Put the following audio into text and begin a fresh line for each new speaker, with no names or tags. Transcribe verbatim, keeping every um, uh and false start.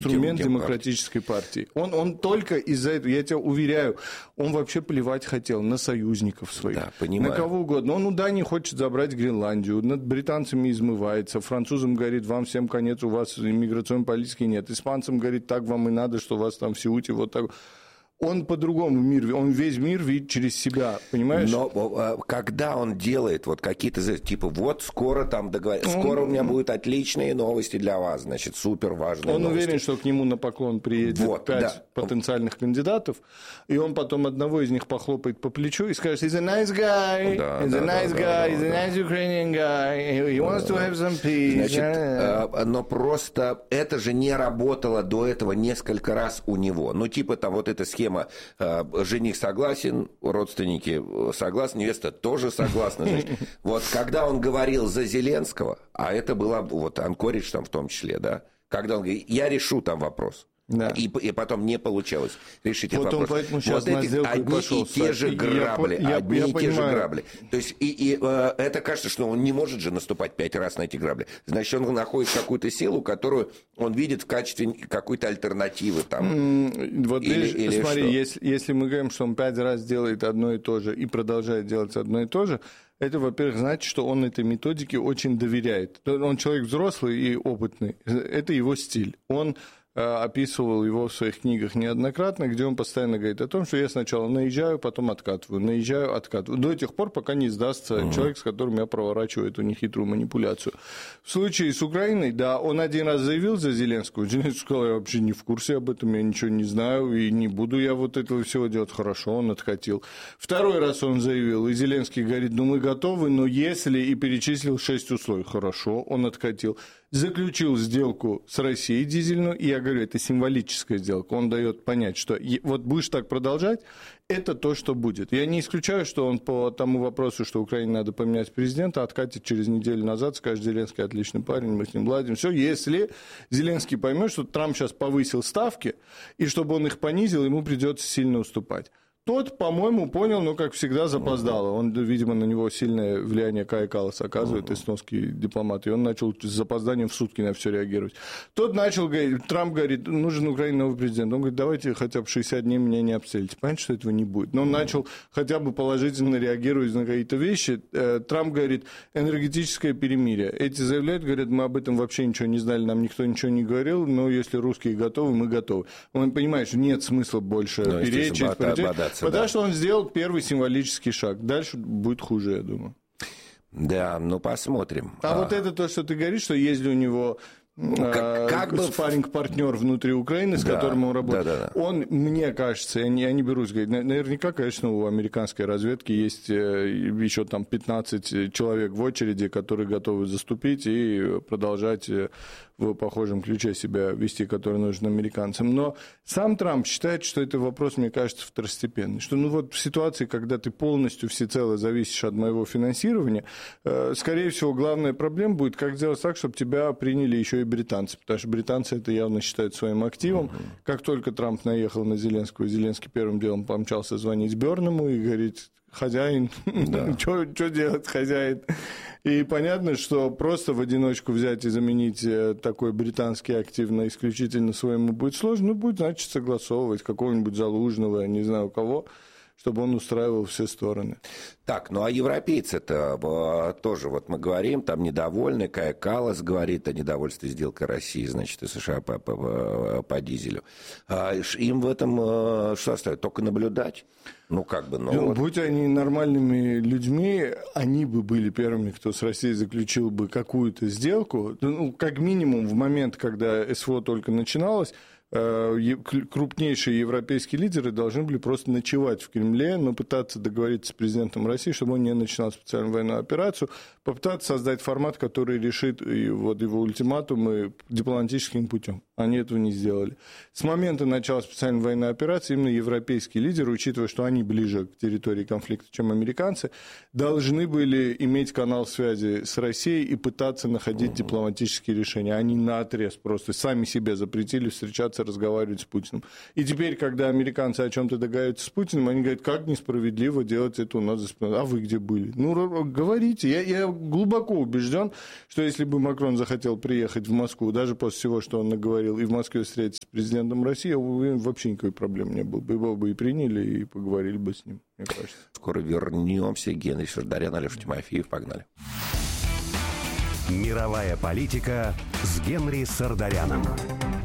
инструмент демократической партии. Он, он только из-за этого, я тебя уверяю, он вообще плевать хотел на союзников своих,
да, понимаю.
на кого угодно. Он у Дании хочет забрать Гренландию, над британцами измывается, французам говорит, вам всем конец, у вас иммиграционной политики нет, испанцам говорит, так вам и надо, что у вас там в Сеуте вот так. Он по-другому мир, он весь мир видит через себя, понимаешь?
Но когда он делает вот какие-то, типа, вот скоро там договор... скоро у меня будут отличные новости для вас, значит, супер важные
он
новости.
Он уверен, что к нему на поклон приедет
вот,
пять
да.
потенциальных кандидатов, и он потом одного из них похлопает по плечу и скажет, he's a nice guy,
да,
he's
да,
a nice
да,
guy,
да,
he's
да,
a
да.
nice Ukrainian guy, he wants to have some peace.
Значит, но просто это же не работало до этого несколько раз у него. Ну, типа там вот эта схема, жених согласен, родственники согласны, невеста тоже согласна. Значит, вот когда он говорил за Зеленского, а это была вот Анкоридж там в том числе, да, когда он говорит, я решу там вопрос. Да. И, и потом не получалось решить этот
вот
вопрос.
Вот
эти одни и те же грабли.
Я,
одни
я,
и
я
те
понимаю.
же грабли. То есть, и, и э, это кажется, что он не может же наступать пять раз на эти грабли. Значит, он находит какую-то силу, которую он видит в качестве какой-то альтернативы. Там.
Mm, вот
или,
видишь,
или
смотри,
что?
если, если мы говорим, что он пять раз делает одно и то же и продолжает делать одно и то же, это, во-первых, значит, что он этой методике очень доверяет. Он человек взрослый и опытный. Это его стиль. Он описывал его в своих книгах неоднократно, где он постоянно говорит о том, что я сначала наезжаю, потом откатываю, наезжаю, откатываю. До тех пор, пока не сдастся uh-huh. человек, с которым я проворачиваю эту нехитрую манипуляцию. В случае с Украиной, да, он один раз заявил за Зеленского, Зеленский сказал, я вообще не в курсе об этом, я ничего не знаю, и не буду я вот этого всего делать. Хорошо, он откатил. Второй раз он заявил, и Зеленский говорит, ну мы готовы, но если, и перечислил шесть условий. Хорошо, он откатил. Заключил сделку с Россией дизельную, и я говорю, это символическая сделка. Он дает понять, что вот будешь так продолжать, это то, что будет. Я не исключаю, что он по тому вопросу, что Украине надо поменять президента, откатит через неделю назад, скажет, Зеленский отличный парень, мы с ним ладим. Все, если Зеленский поймет, что Трамп сейчас повысил ставки, и чтобы он их понизил, ему придется сильно уступать. Тот, по-моему, понял, но, как всегда, запоздало. Он, видимо, на него сильное влияние Кая Калласа оказывает, эстонский дипломат, и он начал с запозданием в сутки на все реагировать. Тот начал говорить, Трамп говорит, нужен Украине новый президент. Он говорит, давайте хотя бы шестьдесят дней меня не обстрелите. Понятно, что этого не будет. Но он начал хотя бы положительно реагировать на какие-то вещи. Трамп говорит, энергетическое перемирие. Эти заявляют, говорят, мы об этом вообще ничего не знали, нам никто ничего не говорил, но если русские готовы, мы готовы. Он понимает, что нет смысла больше но, перечить, перечить. Потому
да.
что он сделал первый символический шаг. Дальше будет хуже, я думаю.
Да, ну посмотрим.
А, а вот это то, что ты говоришь, что есть ли у него ну, как, как бы спарринг-партнер внутри Украины, с да, которым он работает. Да, да, да. Он, мне кажется, я не, я не берусь говорить, наверняка, конечно, у американской разведки есть еще там пятнадцать человек в очереди, которые готовы заступить и продолжать в похожем ключе себя вести, который нужен американцам. Но сам Трамп считает, что это вопрос, мне кажется, второстепенный. Что ну вот в ситуации, когда ты полностью всецело зависишь от моего финансирования, скорее всего, главная проблема будет, как сделать так, чтобы тебя приняли еще и британцы, потому что британцы это явно считают своим активом. Uh-huh. Как только Трамп наехал на Зеленского, Зеленский первым делом помчался звонить Бёрному и говорит, хозяин, да. что делать, хозяин? И понятно, что просто в одиночку взять и заменить такой британский актив на исключительно своему будет сложно, но будет, значит, согласовывать какого-нибудь Залужного, не знаю кого, чтобы он устраивал все стороны.
Так, ну а европейцы-то тоже, вот мы говорим, там недовольны, Кая Каллас говорит о недовольстве сделкой России, значит, и США по, по, по дизелю. А им в этом что остается? Только наблюдать? Ну, как бы, ну...
ну
вот...
Будь они нормальными людьми, они бы были первыми, кто с Россией заключил бы какую-то сделку. Ну, как минимум, в момент, когда СВО только начиналось, крупнейшие европейские лидеры должны были просто ночевать в Кремле, но пытаться договориться с президентом России, чтобы он не начинал специальную военную операцию, попытаться создать формат, который решит вот его ультиматумы дипломатическим путем. Они этого не сделали. С момента начала специальной военной операции именно европейские лидеры, учитывая, что они они ближе к территории конфликта, чем американцы, должны были иметь канал связи с Россией и пытаться находить дипломатические решения. Они наотрез просто сами себе запретили встречаться, разговаривать с Путиным. И теперь, когда американцы о чем-то договариваются с Путиным, они говорят, как несправедливо делать это у нас за спиной. А вы где были? Ну, говорите. Я, я глубоко убежден, что если бы Макрон захотел приехать в Москву, даже после всего, что он наговорил, и в Москве встретиться с президентом России, вообще никакой проблемы не было бы. Его бы и приняли, и поговорили бы с ним, мне кажется.
Скоро вернемся. Генрих Сардарян, Алеша Тимофеев. Погнали.
Мировая политика с Генри Сардаряном.